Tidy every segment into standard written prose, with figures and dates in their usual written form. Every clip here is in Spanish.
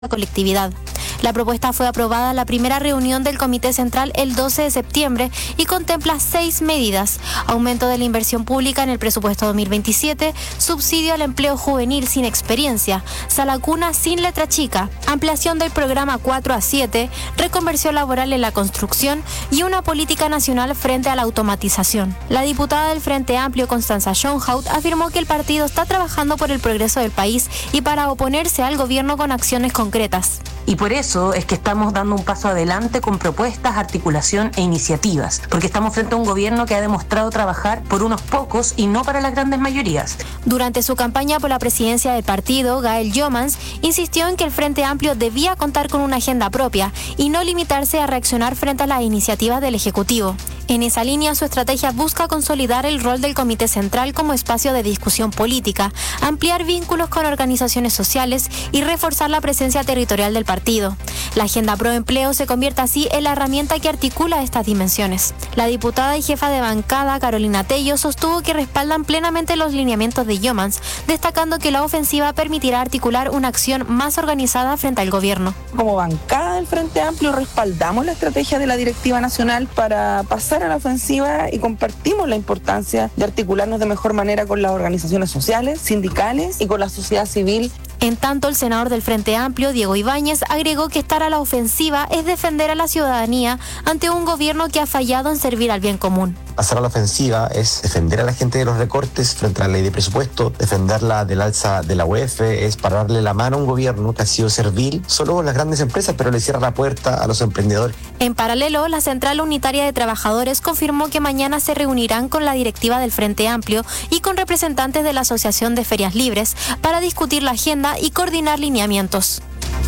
la colectividad. La propuesta fue aprobada en la primera reunión del Comité Central el 12 de septiembre y contempla 6 medidas: aumento de la inversión pública en el presupuesto 2027, subsidio al empleo juvenil sin experiencia, sala cuna sin letra chica, ampliación del programa 4 a 7, reconversión laboral en la construcción y una política nacional frente a la automatización. La diputada del Frente Amplio, Constanza Schoenhout, afirmó que el partido está trabajando por el progreso del país y para oponerse al gobierno con acciones concretas. Y por eso es que estamos dando un paso adelante con propuestas, articulación e iniciativas, porque estamos frente a un gobierno que ha demostrado trabajar por unos pocos y no para las grandes mayorías. Durante su campaña por la presidencia del partido, Gael Jomans insistió en que el Frente Amplio debía contar con una agenda propia y no limitarse a reaccionar frente a las iniciativas del Ejecutivo. En esa línea, su estrategia busca consolidar el rol del Comité Central como espacio de discusión política, ampliar vínculos con organizaciones sociales y reforzar la presencia territorial del partido. La Agenda Pro Empleo se convierte así en la herramienta que articula estas dimensiones. La diputada y jefa de bancada, Carolina Tello, sostuvo que respaldan plenamente los lineamientos de Jomans, destacando que la ofensiva permitirá articular una acción más organizada frente al gobierno. Como bancada del Frente Amplio respaldamos la estrategia de la Directiva Nacional para pasar a la ofensiva y compartimos la importancia de articularnos de mejor manera con las organizaciones sociales, sindicales y con la sociedad civil. En tanto, el senador del Frente Amplio, Diego Ibáñez, agregó que estar a la ofensiva es defender a la ciudadanía ante un gobierno que ha fallado en servir al bien común. Pasar a la ofensiva es defender a la gente de los recortes frente a la ley de presupuesto, defenderla del alza de la UEF, es pararle la mano a un gobierno que ha sido servil solo con las grandes empresas, pero le cierra la puerta a los emprendedores. En paralelo, la Central Unitaria de Trabajadores confirmó que mañana se reunirán con la directiva del Frente Amplio y con representantes de la Asociación de Ferias Libres para discutir la agenda y coordinar lineamientos.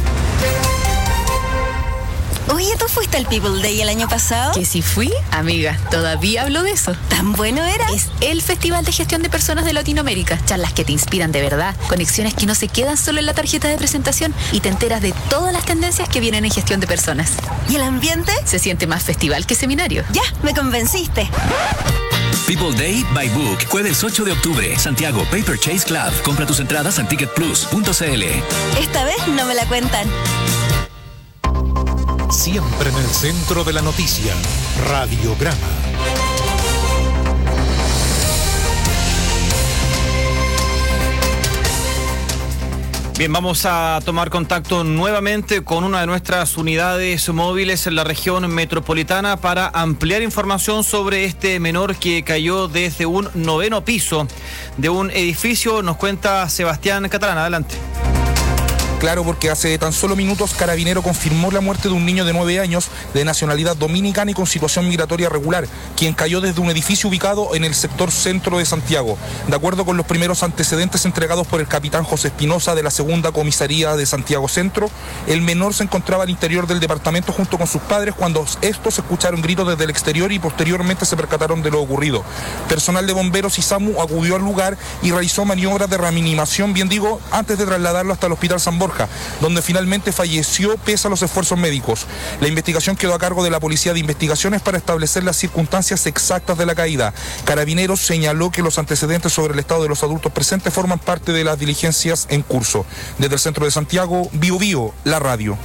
Oye, ¿tú fuiste al People Day el año pasado? ¿Que sí fui? Amiga, todavía hablo de eso. ¿Tan bueno era? Es el Festival de Gestión de Personas de Latinoamérica. Charlas que te inspiran de verdad, conexiones que no se quedan solo en la tarjeta de presentación y te enteras de todas las tendencias que vienen en gestión de personas. ¿Y el ambiente? Se siente más festival que seminario. Ya, me convenciste. People Day by Book, jueves 8 de octubre, Santiago Paper Chase Club. Compra tus entradas en ticketplus.cl. Esta vez no me la cuentan. Siempre en el centro de la noticia, Radiograma. Bien, vamos a tomar contacto nuevamente con una de nuestras unidades móviles en la región metropolitana para ampliar información sobre este menor que cayó desde un 9º piso de un edificio. Nos cuenta Sebastián Catalán, adelante. Claro, porque hace tan solo minutos Carabinero confirmó la muerte de un niño de 9 años de nacionalidad dominicana y con situación migratoria regular, quien cayó desde un edificio ubicado en el sector centro de Santiago. De acuerdo con los primeros antecedentes entregados por el capitán José Espinosa de la segunda comisaría de Santiago Centro, el menor se encontraba al interior del departamento junto con sus padres cuando estos escucharon gritos desde el exterior y posteriormente se percataron de lo ocurrido. Personal de bomberos y SAMU acudió al lugar y realizó maniobras de reanimación, antes de trasladarlo hasta el Hospital San Borja, donde finalmente falleció pese a los esfuerzos médicos. La investigación quedó a cargo de la Policía de Investigaciones para establecer las circunstancias exactas de la caída. Carabineros señaló que los antecedentes sobre el estado de los adultos presentes forman parte de las diligencias en curso. Desde el centro de Santiago, Bio Bio, la radio.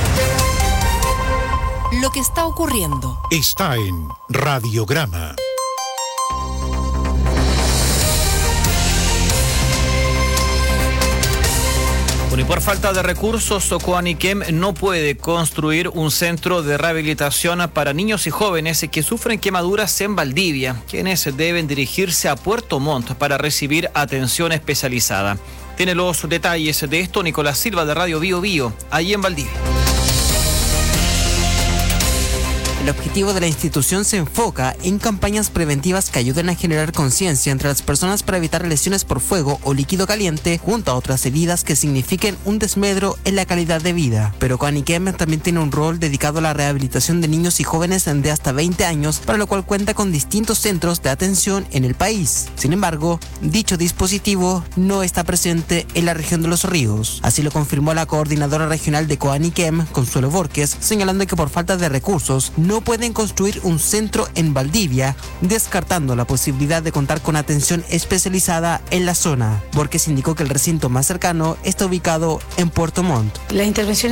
Lo que está ocurriendo está en Radiograma. Bueno, y por falta de recursos, Coaniquem no puede construir un centro de rehabilitación para niños y jóvenes que sufren quemaduras en Valdivia, quienes deben dirigirse a Puerto Montt para recibir atención especializada. Tiene los detalles de esto Nicolás Silva de Radio Bio Bio, allí en Valdivia. El objetivo de la institución se enfoca en campañas preventivas que ayuden a generar conciencia entre las personas para evitar lesiones por fuego o líquido caliente, junto a otras heridas que signifiquen un desmedro en la calidad de vida. Pero Coaniquem también tiene un rol dedicado a la rehabilitación de niños y jóvenes de hasta 20 años, para lo cual cuenta con distintos centros de atención en el país. Sin embargo, dicho dispositivo no está presente en la región de Los Ríos. Así lo confirmó la coordinadora regional de Coaniquem, Consuelo Borges, señalando que por falta de recursos no no pueden construir un centro en Valdivia, descartando la posibilidad de contar con atención especializada en la zona. Borges indicó que el recinto más cercano está ubicado en Puerto Montt. Las intervenciones